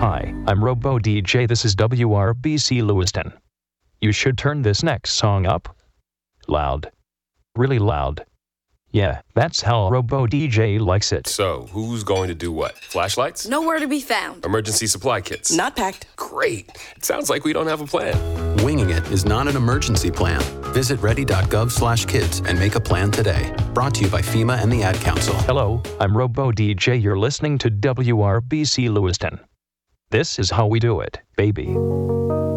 Hi, I'm Robo DJ. This is WRBC Lewiston. You should turn this next song up. Loud. Really loud. Yeah, that's how Robo DJ likes it. So, who's going to do what? Flashlights? Nowhere to be found. Emergency supply kits? Not packed. Great. It sounds like we don't have a plan. Winging it is not an emergency plan. Visit ready.gov/kids and make a plan today. Brought to you by FEMA and the Ad Council. Hello, I'm Robo DJ. You're listening to WRBC Lewiston. This is how we do it, baby.